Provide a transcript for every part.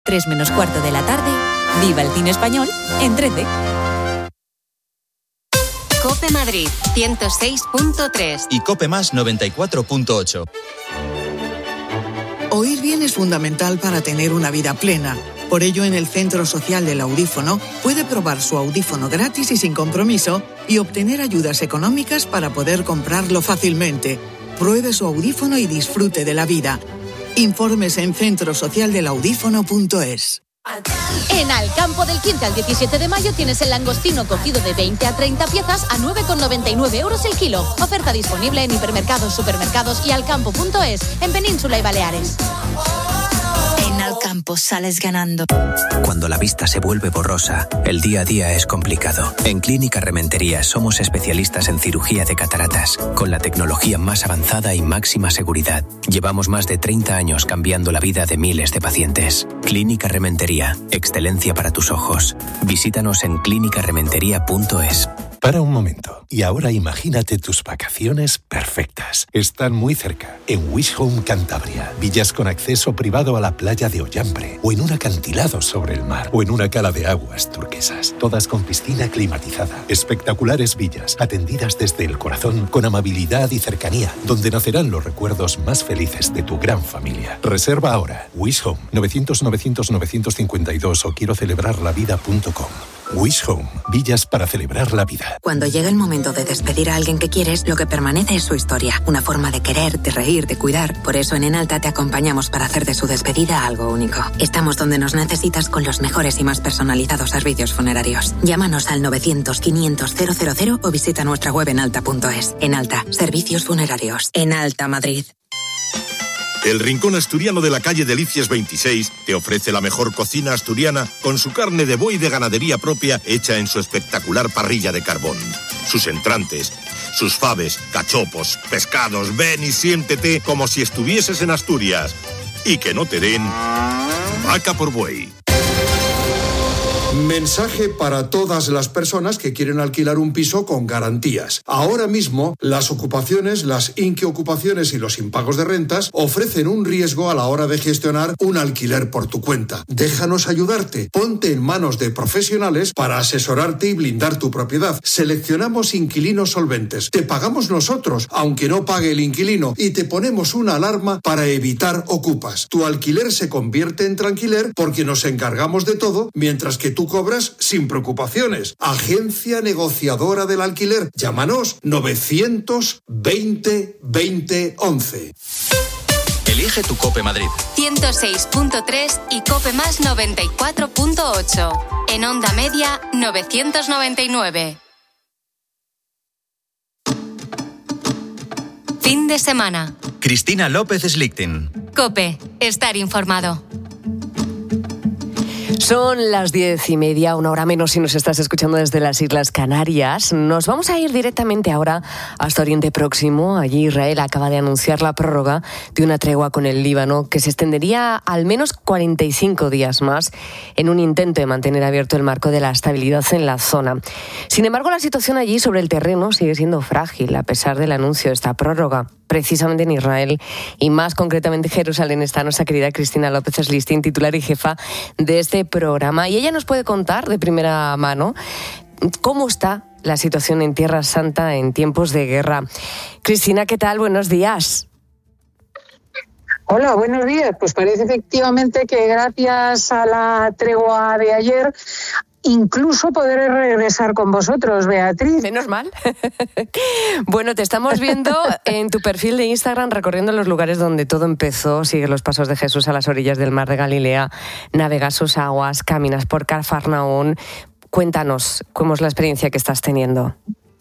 3 menos cuarto de la tarde, viva el cine español en 13. COPE Madrid 106.3 y COPE Más 94.8. Oír bien es fundamental para tener una vida plena. Por ello, en el Centro Social del Audífono puede probar su audífono gratis y sin compromiso y obtener ayudas económicas para poder comprarlo fácilmente. Pruebe su audífono y disfrute de la vida. Informes en centrosocialdelaudífono.es. En Alcampo, del 15 al 17 de mayo tienes el langostino cocido de 20 a 30 piezas a 9,99 euros el kilo. Oferta disponible en hipermercados, supermercados y alcampo.es, en Península y Baleares. En Alcampo sales ganando. Cuando la vista se vuelve borrosa, el día a día es complicado. En Clínica Rementería somos especialistas en cirugía de cataratas, con la tecnología más avanzada y máxima seguridad. Llevamos más de 30 años cambiando la vida de miles de pacientes. Clínica Rementería, excelencia para tus ojos. Visítanos en clinicarementería.es. Para un momento. Y ahora imagínate tus vacaciones perfectas. Están muy cerca. En Wish Home Cantabria. Villas con acceso privado a la playa de Ollambre. O en un acantilado sobre el mar. O en una cala de aguas turquesas. Todas con piscina climatizada. Espectaculares villas. Atendidas desde el corazón. Con amabilidad y cercanía. Donde nacerán los recuerdos más felices de tu gran familia. Reserva ahora. Wish Home. 900-900-952 o quiero celebrarlavida.com. Wish Home. Villas para celebrar la vida. Cuando llega el momento de despedir a alguien que quieres, lo que permanece es su historia. Una forma de querer, de reír, de cuidar. Por eso en Enalta te acompañamos para hacer de su despedida algo único. Estamos donde nos necesitas con los mejores y más personalizados servicios funerarios. Llámanos al 900-500-000 o visita nuestra web enalta.es. Enalta. Servicios funerarios. Enalta Madrid. El Rincón Asturiano de la calle Delicias 26 te ofrece la mejor cocina asturiana con su carne de buey de ganadería propia hecha en su espectacular parrilla de carbón. Sus entrantes, sus faves, cachopos, pescados, ven y siéntete como si estuvieses en Asturias. Y que no te den vaca por buey. Mensaje para todas las personas que quieren alquilar un piso con garantías. Ahora mismo, las ocupaciones, las inquiocupaciones y los impagos de rentas ofrecen un riesgo a la hora de gestionar un alquiler por tu cuenta. Déjanos ayudarte. Ponte en manos de profesionales para asesorarte y blindar tu propiedad. Seleccionamos inquilinos solventes. Te pagamos nosotros, aunque no pague el inquilino, y te ponemos una alarma para evitar ocupas. Tu alquiler se convierte en tranquiler porque nos encargamos de todo, mientras que tú cobras sin preocupaciones. Agencia negociadora del alquiler. Llámanos 920 11. Elige tu COPE Madrid. 106.3 y COPE Más 94.8. En onda media 999. Fin de semana. Cristina López Slichting. COPE. Estar informado. Son las 10:30, una hora menos si nos estás escuchando desde las Islas Canarias. Nos vamos a ir directamente ahora hasta Oriente Próximo. Allí Israel acaba de anunciar la prórroga de una tregua con el Líbano que se extendería al menos 45 días más en un intento de mantener abierto el marco de la estabilidad en la zona. Sin embargo, la situación allí sobre el terreno sigue siendo frágil a pesar del anuncio de esta prórroga. Precisamente en Israel y más concretamente en Jerusalén está nuestra querida Cristina López Slichting, titular y jefa de este programa. Y ella nos puede contar de primera mano cómo está la situación en Tierra Santa en tiempos de guerra. Cristina, ¿qué tal? Buenos días. Hola, buenos días. Pues parece efectivamente que gracias a la tregua de ayer incluso podré regresar con vosotros, Beatriz. Menos mal. Bueno, te estamos viendo en tu perfil de Instagram recorriendo los lugares donde todo empezó. Sigues los pasos de Jesús a las orillas del mar de Galilea, navegas sus aguas, caminas por Cafarnaún. Cuéntanos cómo es la experiencia que estás teniendo.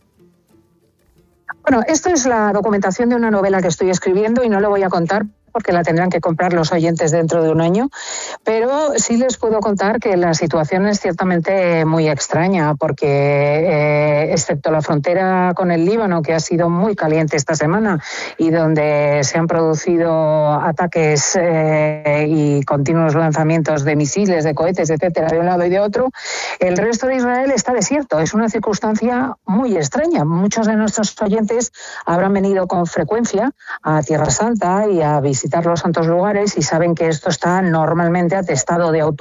Bueno, esto es la documentación de una novela que estoy escribiendo y no lo voy a contar porque la tendrán que comprar los oyentes dentro de un año, pero sí les puedo contar que la situación es ciertamente muy extraña, porque excepto la frontera con el Líbano, que ha sido muy caliente esta semana y donde se han producido ataques y continuos lanzamientos de misiles, de cohetes, etcétera, de un lado y de otro, el resto de Israel está desierto. Es una circunstancia muy extraña. Muchos de nuestros oyentes habrán venido con frecuencia a Tierra Santa y a visitar los santos lugares y saben que esto está normalmente atestado de